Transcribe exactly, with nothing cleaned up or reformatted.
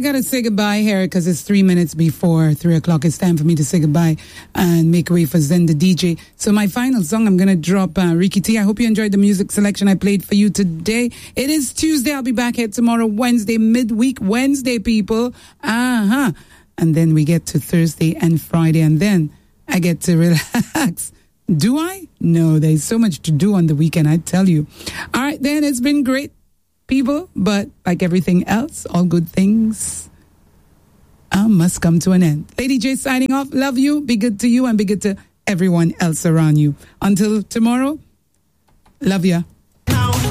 got to say goodbye here because it's three minutes before three o'clock. It's time for me to say goodbye and make way for Zen the D J. So my final song, I'm going to drop uh, Ricky T. I hope you enjoyed the music selection I played for you today. It is Tuesday. I'll be back here tomorrow, Wednesday, midweek Wednesday, people. Uh-huh. And then we get to Thursday and Friday, and then I get to relax. Do I? No, there's so much to do on the weekend, I tell you. All right, then, it's been great, people, but like everything else, all good things uh, must come to an end. Lady J signing off. Love you. Be good to you and be good to everyone else around you. Until tomorrow, love ya.